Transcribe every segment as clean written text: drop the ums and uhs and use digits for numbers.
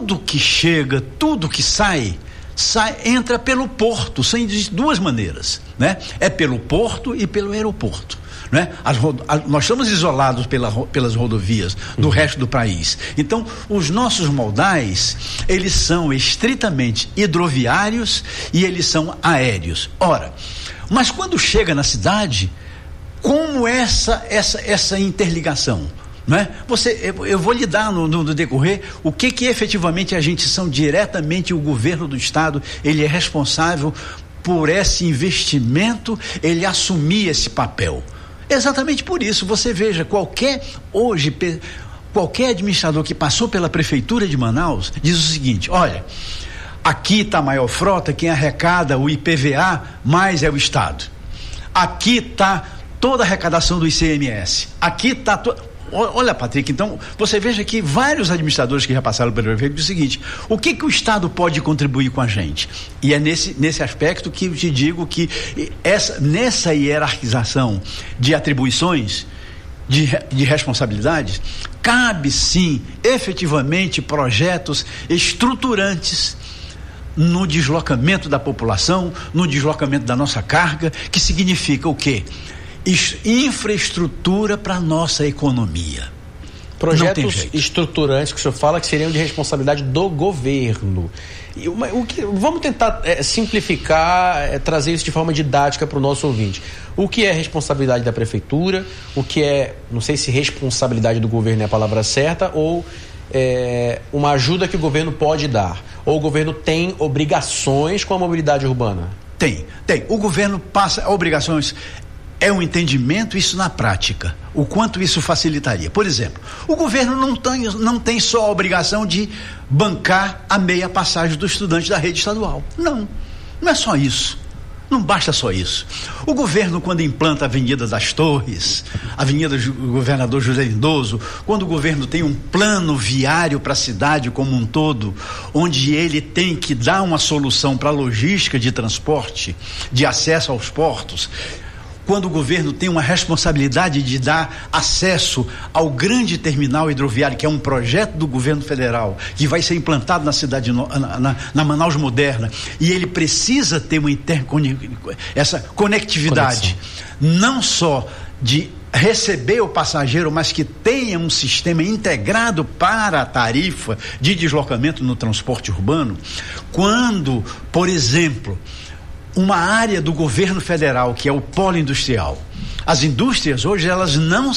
tudo que chega, tudo que sai, entra pelo porto, sem duas maneiras, né? É pelo porto e pelo aeroporto, né? Nós estamos isolados pelas rodovias do resto do país. Então, os nossos modais, eles são estritamente hidroviários e eles são aéreos. Ora, mas quando chega na cidade, como essa interligação? Né? Eu vou lhe dar no decorrer o que efetivamente são diretamente o governo do estado, ele é responsável por esse investimento, ele assumir esse papel. Exatamente por isso, você veja, qualquer administrador que passou pela prefeitura de Manaus diz o seguinte: olha, aqui está a maior frota, quem arrecada o IPVA mais é o estado, aqui está toda a arrecadação do ICMS, aqui está Olha, Patrick, então você veja que vários administradores que já passaram pelo prefeito dizem o seguinte: o que o estado pode contribuir com a gente? E é nesse aspecto que eu te digo que nessa hierarquização de atribuições, de responsabilidades, cabe sim efetivamente projetos estruturantes no deslocamento da população, no deslocamento da nossa carga, que significa o quê? Infraestrutura para a nossa economia. Projetos estruturantes que o senhor fala que seriam de responsabilidade do governo. Vamos tentar simplificar, trazer isso de forma didática para o nosso ouvinte. O que é responsabilidade da prefeitura? O que é, não sei se responsabilidade do governo é a palavra certa, ou uma ajuda que o governo pode dar? Ou o governo tem obrigações com a mobilidade urbana? Tem. O governo passa obrigações. É um entendimento, isso na prática, o quanto isso facilitaria. Por exemplo, o governo não tem só a obrigação de bancar a meia passagem do estudante da rede estadual. Não é só isso. Não basta só isso. O governo, quando implanta a Avenida das Torres, a Avenida do Governador José Lindoso, quando o governo tem um plano viário para a cidade como um todo, onde ele tem que dar uma solução para a logística de transporte, de acesso aos portos, quando o governo tem uma responsabilidade de dar acesso ao grande terminal hidroviário, que é um projeto do governo federal, que vai ser implantado na cidade, na Manaus Moderna, e ele precisa ter essa conectividade, não só de receber o passageiro, mas que tenha um sistema integrado para a tarifa de deslocamento no transporte urbano. Quando, por exemplo, uma área do governo federal, que é o polo industrial, as indústrias hoje elas não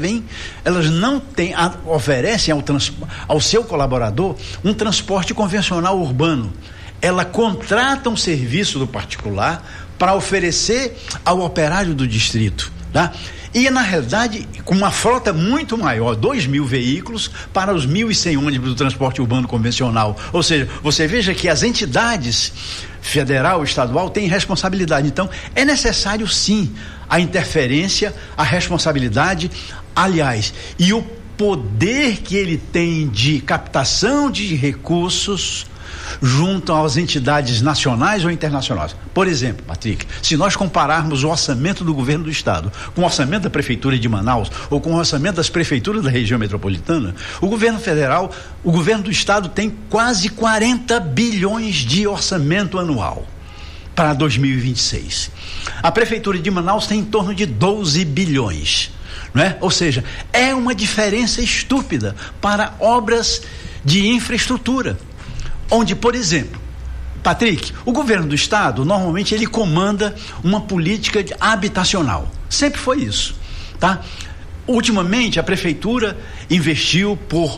oferecem ao seu colaborador um transporte convencional urbano. Ela contrata um serviço do particular para oferecer ao operário do distrito, tá? E, na realidade, com uma frota muito maior, 2.000 veículos para os 1.100 ônibus do transporte urbano convencional. Ou seja, você veja que as entidades federal, estadual, têm responsabilidade. Então, é necessário, sim, a interferência, a responsabilidade, aliás, e o poder que ele tem de captação de recursos junto às entidades nacionais ou internacionais. Por exemplo, Patrick, se nós compararmos o orçamento do governo do estado com o orçamento da prefeitura de Manaus ou com o orçamento das prefeituras da região metropolitana, o governo federal, o governo do estado tem quase 40 bilhões de orçamento anual para 2026. A prefeitura de Manaus tem em torno de 12 bilhões, não é? Ou seja, é uma diferença estúpida para obras de infraestrutura, onde, por exemplo, Patrick, o governo do estado, normalmente ele comanda uma política habitacional. Sempre foi isso, tá? Ultimamente, a prefeitura investiu por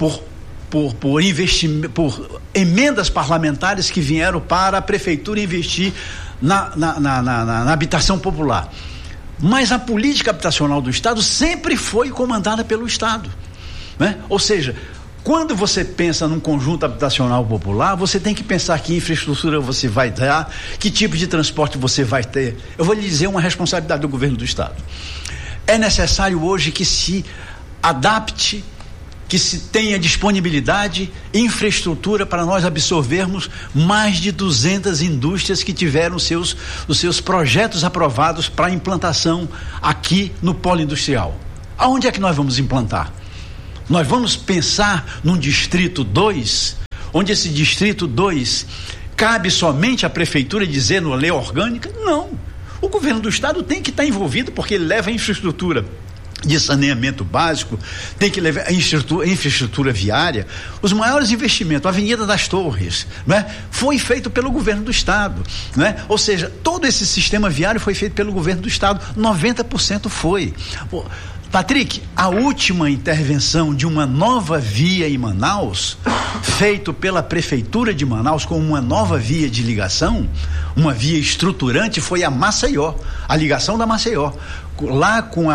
emendas parlamentares que vieram para a prefeitura investir na habitação popular. Mas a política habitacional do estado sempre foi comandada pelo estado, né? Ou seja, quando você pensa num conjunto habitacional popular, você tem que pensar que infraestrutura você vai dar, que tipo de transporte você vai ter. Eu vou lhe dizer uma responsabilidade do governo do estado. É necessário hoje que se adapte, que se tenha disponibilidade, infraestrutura para nós absorvermos mais de 200 indústrias que tiveram os seus projetos aprovados para implantação aqui no polo industrial. Aonde é que nós vamos implantar? Nós vamos pensar num distrito 2, onde esse Distrito 2 cabe somente à prefeitura dizer na lei orgânica? Não. O governo do estado tem que estar envolvido, porque ele leva a infraestrutura de saneamento básico, tem que levar a infraestrutura viária. Os maiores investimentos, a Avenida das Torres, né, foi feito pelo governo do estado, né? Ou seja, todo esse sistema viário foi feito pelo governo do estado, 90% foi. Patrick, a última intervenção de uma nova via em Manaus, feito pela prefeitura de Manaus com uma nova via de ligação, uma via estruturante, foi a Maceió, a ligação da Maceió, lá com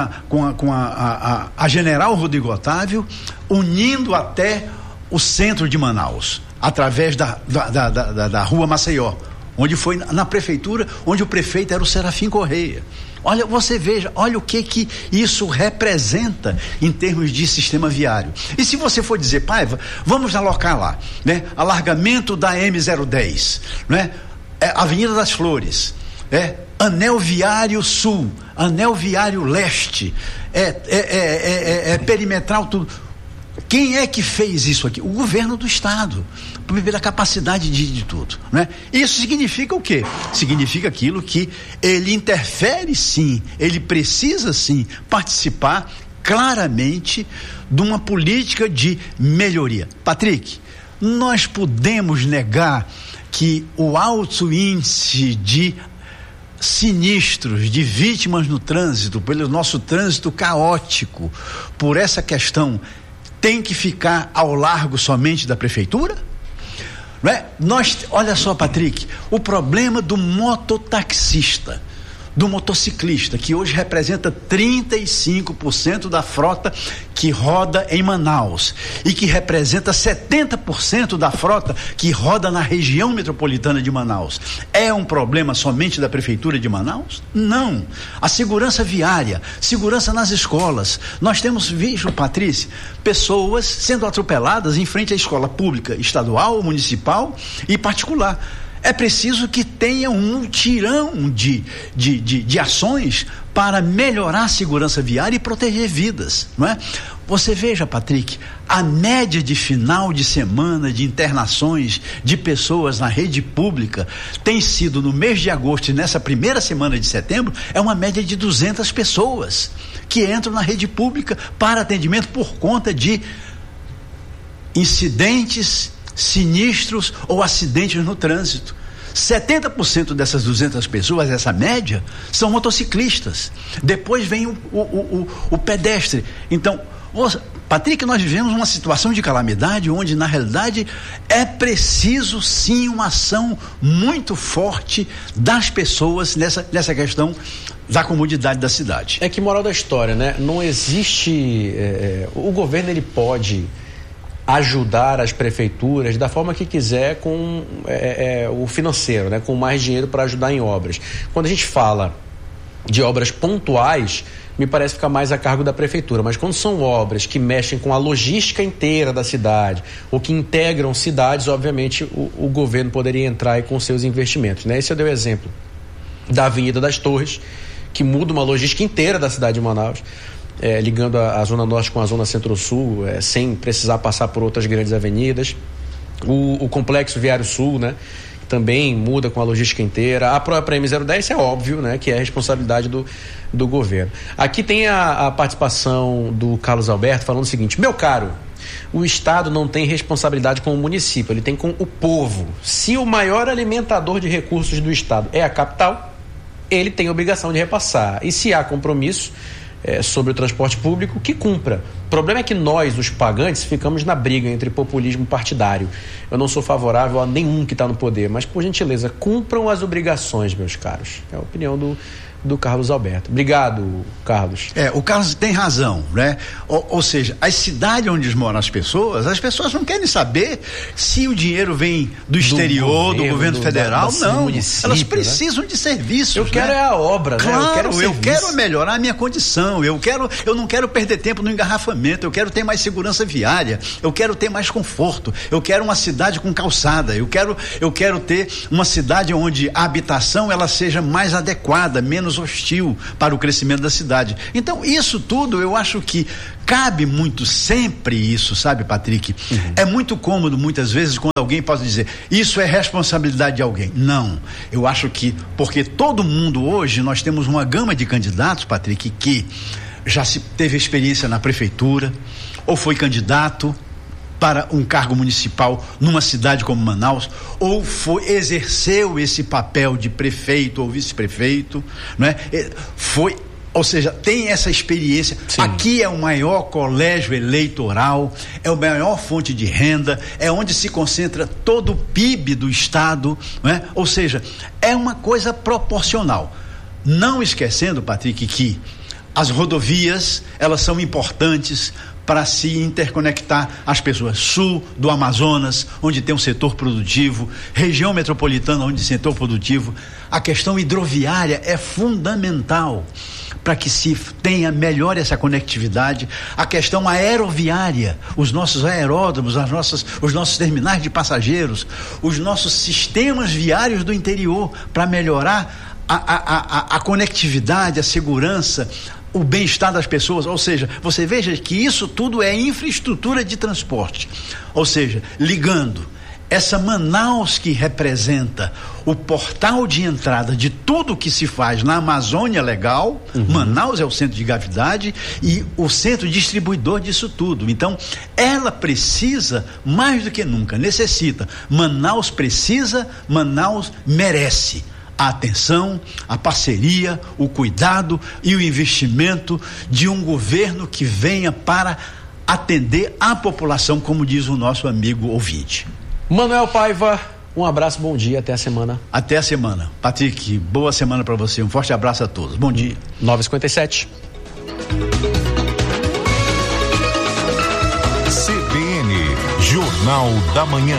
a General Rodrigo Otávio, unindo até o centro de Manaus, através da rua Maceió, onde foi na prefeitura, onde o prefeito era o Serafim Correia. Olha, você veja, olha o que isso representa em termos de sistema viário. E se você for dizer, Paiva, vamos alocar lá, né? Alargamento da M010, né? Avenida das Flores, Anel Viário Sul, Anel Viário Leste, perimetral, tudo. Quem é que fez isso aqui? O governo do estado, pela capacidade de tudo, né? Isso significa o quê? Significa aquilo que ele interfere sim, ele precisa sim participar claramente de uma política de melhoria. Patrick, nós podemos negar que o alto índice de sinistros, de vítimas no trânsito, pelo nosso trânsito caótico, por essa questão, tem que ficar ao largo somente da prefeitura? Não é? Olha só, Patrick, o problema do mototaxista, do motociclista, que hoje representa 35% da frota que roda em Manaus e que representa 70% da frota que roda na região metropolitana de Manaus. É um problema somente da prefeitura de Manaus? Não. A segurança viária, segurança nas escolas. Nós temos visto, Patrícia, pessoas sendo atropeladas em frente à escola pública, estadual, municipal e particular. É preciso que tenha um mutirão de ações para melhorar a segurança viária e proteger vidas, não é? Você veja, Patrick, a média de final de semana de internações de pessoas na rede pública tem sido, no mês de agosto e nessa primeira semana de setembro, é uma média de 200 pessoas que entram na rede pública para atendimento por conta de incidentes sinistros ou acidentes no trânsito. 70% dessas 200 pessoas, essa média, são motociclistas. Depois vem o pedestre. Então, Patrick, nós vivemos uma situação de calamidade onde, na realidade, é preciso sim uma ação muito forte das pessoas nessa questão da comodidade da cidade. É que moral da história, né? Não existe... o governo, ele pode ajudar as prefeituras da forma que quiser com o financeiro, né? Com mais dinheiro para ajudar em obras. Quando a gente fala de obras pontuais, me parece ficar mais a cargo da prefeitura, mas quando são obras que mexem com a logística inteira da cidade ou que integram cidades, obviamente o governo poderia entrar aí com seus investimentos, né? Esse eu dei o exemplo da Avenida das Torres, que muda uma logística inteira da cidade de Manaus, ligando a Zona Norte com a Zona Centro-Sul, sem precisar passar por outras grandes avenidas. O Complexo Viário Sul, né, também muda com a logística inteira. A própria M010 é óbvio, né, que é a responsabilidade do governo. Aqui tem a participação do Carlos Alberto falando o seguinte: meu caro, o Estado não tem responsabilidade com o município, ele tem com o povo. Se o maior alimentador de recursos do Estado é a capital, ele tem a obrigação de repassar. E se há compromisso sobre o transporte público, que cumpra. O problema é que nós, os pagantes, ficamos na briga entre populismo partidário. Eu não sou favorável a nenhum que está no poder, mas, por gentileza, cumpram as obrigações, meus caros. É a opinião do Carlos Alberto. Obrigado, Carlos. O Carlos tem razão, né? Ou seja, a cidade onde moram as pessoas não querem saber se o dinheiro vem do exterior, do governo federal, não. Elas precisam, né, de serviços. Eu quero a obra, claro, né? Eu quero melhorar a minha condição, eu não quero perder tempo no engarrafamento, eu quero ter mais segurança viária, eu quero ter mais conforto, eu quero uma cidade com calçada, eu quero ter uma cidade onde a habitação ela seja mais adequada, menos menos hostil para o crescimento da cidade. Então, isso tudo, eu acho que cabe muito sempre isso, sabe, Patrick? É muito cômodo, muitas vezes, quando alguém pode dizer, isso é responsabilidade de alguém. Não, eu acho que, porque todo mundo hoje, nós temos uma gama de candidatos, Patrick, que já teve experiência na prefeitura, ou foi candidato para um cargo municipal numa cidade como Manaus, ou exerceu esse papel de prefeito ou vice-prefeito, não é? Ou seja, tem essa experiência. Sim. Aqui é o maior colégio eleitoral, é a maior fonte de renda, é onde se concentra todo o PIB do estado, não é? Ou seja, é uma coisa proporcional. Não esquecendo, Patrick, que as rodovias, elas são importantes para se interconectar as pessoas. Sul do Amazonas, onde tem um setor produtivo, região metropolitana, onde tem setor produtivo. A questão hidroviária é fundamental para que se tenha melhor essa conectividade. A questão aeroviária, os nossos aeródromos, os nossos terminais de passageiros, os nossos sistemas viários do interior, para melhorar a conectividade, a segurança, o bem-estar das pessoas. Ou seja, você veja que isso tudo é infraestrutura de transporte, ou seja, ligando essa Manaus, que representa o portal de entrada de tudo que se faz na Amazônia Legal. Manaus é o centro de gravidade e o centro distribuidor disso tudo. Então, ela precisa, mais do que nunca, necessita. Manaus precisa, Manaus merece a atenção, a parceria, o cuidado e o investimento de um governo que venha para atender a população, como diz o nosso amigo ouvinte. Manuel Paiva, um abraço, bom dia, até a semana. Até a semana. Patrick, boa semana para você, um forte abraço a todos, bom dia. 9h57. CBN, Jornal da Manhã.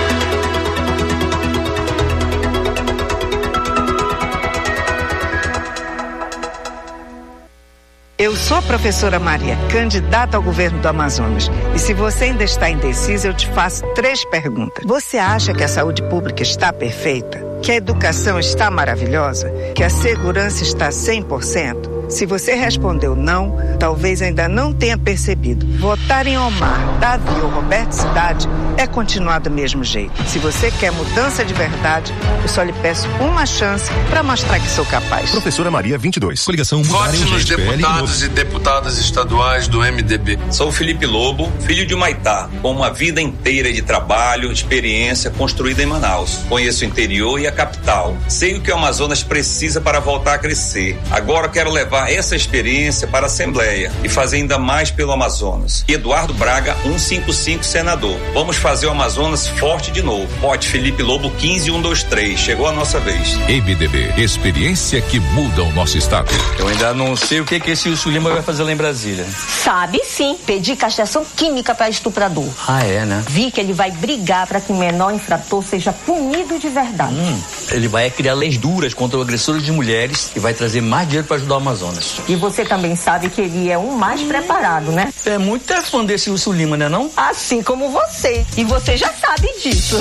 Eu sou a professora Maria, candidata ao governo do Amazonas. E se você ainda está indecisa, eu te faço 3 perguntas. Você acha que a saúde pública está perfeita? Que a educação está maravilhosa? Que a segurança está 100%? Se você respondeu não, talvez ainda não tenha percebido. Votar em Omar, Davi ou Roberto Cidade é continuar do mesmo jeito. Se você quer mudança de verdade, eu só lhe peço uma chance para mostrar que sou capaz. Professora Maria 22. Coligação Vote nos deputados e deputadas estaduais do MDB. Sou Felipe Lobo, filho de Humaitá, com uma vida inteira de trabalho, experiência construída em Manaus. Conheço o interior e a capital. Sei o que o Amazonas precisa para voltar a crescer. Agora quero levar essa experiência para a Assembleia e fazer ainda mais pelo Amazonas. Eduardo Braga, 155, senador. Vamos fazer o Amazonas forte de novo. Vote Felipe Lobo 15123. Chegou a nossa vez. MDB, experiência que muda o nosso estado. Eu ainda não sei o que esse Wilson Lima vai fazer lá em Brasília. Sabe sim, pedir castração química para estuprador. Ah, é, né? Vi que ele vai brigar para que o menor infrator seja punido de verdade. Ele vai criar leis duras contra agressores de mulheres e vai trazer mais dinheiro para ajudar o Amazonas. E você também sabe que ele é um mais preparado, né? É muito fã desse Wilson Lima, né não? Assim como você. E você já sabe disso.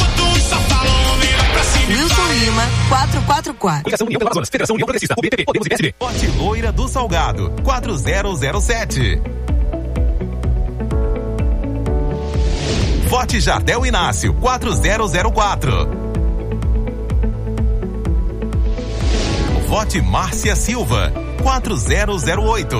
Wilson Lima, 444. Coligação União pelo Amazonas, Federação União Progressista, PDT, Podemos e PSB. Vote Loira do Salgado, 4007. Vote Jardel Inácio, 4004. Vote Márcia Silva, 4008.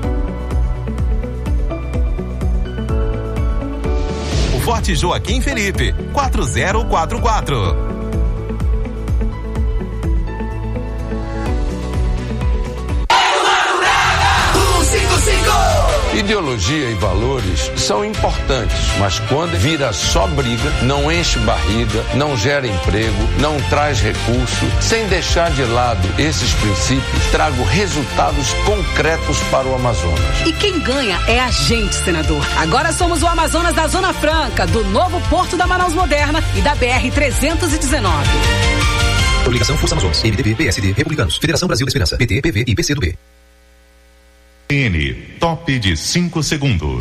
O vote Joaquim Felipe, 4044. Ideologia e valores são importantes, mas quando vira só briga, não enche barriga, não gera emprego, não traz recurso, sem deixar de lado esses princípios, trago resultados concretos para o Amazonas. E quem ganha é a gente, senador. Agora somos o Amazonas da Zona Franca, do novo Porto da Manaus Moderna e da BR-319. Coligação Força Amazonas, MDB, PSD, Republicanos, Federação Brasil da Esperança, PT, PV e PCdoB. N, top de 5 segundos.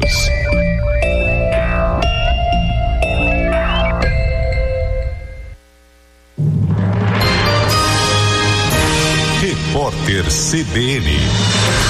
Repórter CBN.